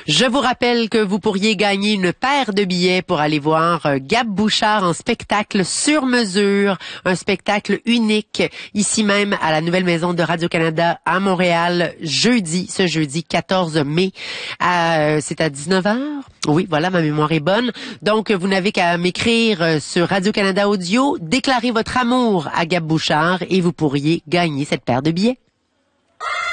Je vous rappelle que vous pourriez gagner une paire de billets pour aller voir Gab Bouchard en spectacle sur mesure, un spectacle unique ici même à la nouvelle maison de Radio-Canada à Montréal ce jeudi 14 mai. C'est à 19h. Oui, voilà, ma mémoire est bonne. Donc, vous n'avez qu'à m'écrire sur Radio-Canada Audio, déclarer votre amour à Gab Bouchard et vous pourriez gagner cette paire de billets.